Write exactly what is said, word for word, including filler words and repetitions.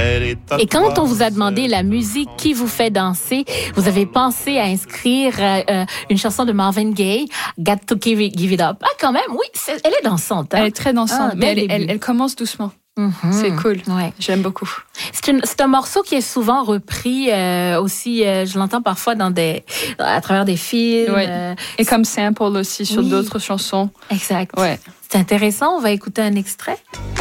Et quand on vous a demandé la musique qui vous fait danser, vous avez pensé à inscrire euh, une chanson de Marvin Gaye, Got to Give It, Give It Up. Ah, quand même, oui, c'est, elle est dansante. Hein? Elle est très dansante, ah, mais elle, elle, elle commence doucement. Mm-hmm. C'est cool, ouais. J'aime beaucoup. C'est, une, c'est un morceau qui est souvent repris euh, aussi, euh, je l'entends parfois dans des, à travers des films. Ouais. Euh, Et comme sample aussi sur oui. d'autres chansons. Exact. Ouais. C'est intéressant, on va écouter un extrait.